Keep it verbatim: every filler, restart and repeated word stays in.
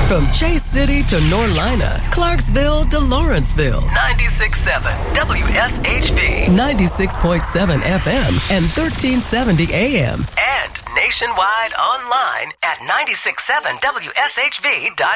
From Chase City to Norlina, Clarksville to Lawrenceville. ninety-six point seven W S H B. ninety-six point seven F M and thirteen seventy A M. And nationwide online at nine six seven W S H V dot